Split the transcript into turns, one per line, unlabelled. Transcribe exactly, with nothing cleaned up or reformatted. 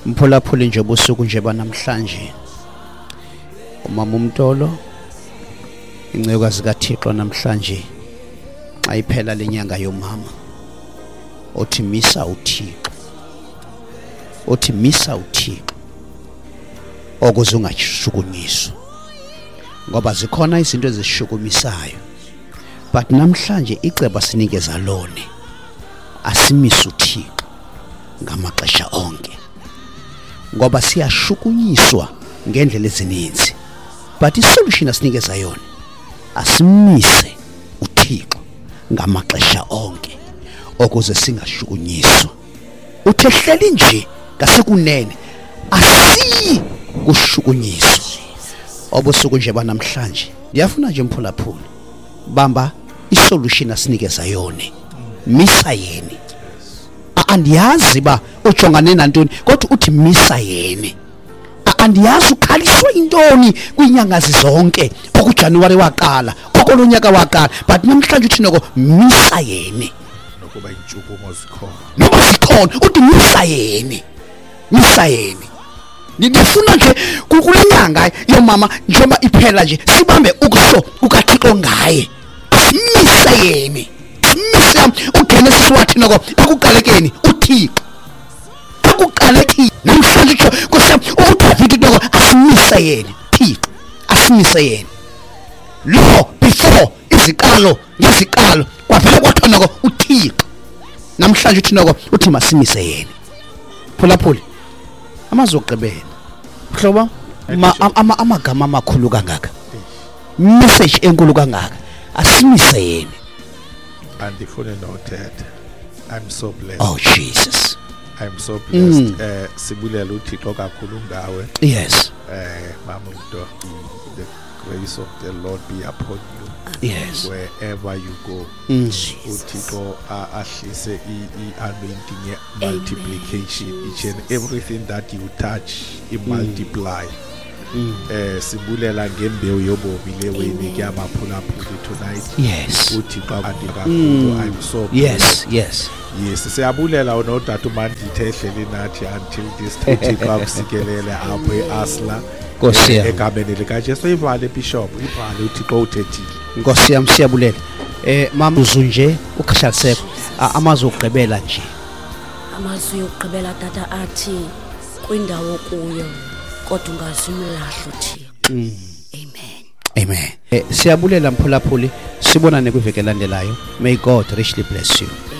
Mphulaphuli nje bosuku nje banamhlanje umama uMtolo incekukazi kaThixo namhlanje xa iphela lenyanga yomama othi misa uThixo othi misa uThixo okuze ungashukunyiswa ngoba zikhona izinto ezishukumisayo but namhlanje iceba sinikeza lone asimisa uThixo ngamaxesha onke ngoba siyashukunyiswa ngendlela ezininzi but isolution asinikeza yona asimise uThixo ngamaxesha onke okuze singashukunyiswa uthehleli nje ngasekunene asi kushukunyiswa obusuku nje banamhlanje ndiyafuna nje Mphulaphuli bamba isolution asinikeza yona misa yeni andiyazi ba ujongane nantoni kodwa uthi misa yeni andiyazi ukhaliswa intoni kwinyanga zonke okuJanuary waqala okolonyaka waqala but namhlanje uthi noko misa yeni
nokuba intshukumo zikhona
noba zikhona uthi misa yeni misa yeni ndifuna nje kukulenyanga yomama njengoba iphela nje sibambe ukuso kukaThixo ngaye misa yeni misa uGenesis wathi noko ekuqalekeni uThixo ekuqalekeni namhlanje kusem uDavid noko asimisa yena Thixo asimisa yena lo before iziqalo ngeziqalo kwaphela kwathi noko uThixo namhlanje uthi noko uthi masimise yena Mphulaphuli amazogqibela mhlobo ama amagama amakhulu kangaka message enkulu kangaka asimise yena
andifune nothetha I'm so blessed
oh Jesus
I'm so blessed mm. uh, sibulela uThixo kakhulu ngawe
yes
eh mama uMtolo the grace of the Lord be upon you
yes
wherever you go
mm.
uThixo ahlise i-anointing multiplication each and everything that you touch it mm. multiply mm. eh sibulela ngembewu yobomi leweni kuyabaphulaphuli tonight
yes
uThixo andikakhulu I'm so
yes yes
yes siyabulela unodata uMandithe ehleli nathi until this uThixo akusikelele apho eAsla
Nkosi yami
egameni likaJesu ivale bishop ibhale uThixo uthethile
Nkosi yami siyabulela eh mama uzunje ukhashalisekho amazwi okugqibela nje
amazwi okugqibela tata athi kwindawo kuyo kodwa ungazimlahla uThixo amen
amen eh siyabulela Mphulaphuli sibonane kwiveke landelayo may God richly bless you.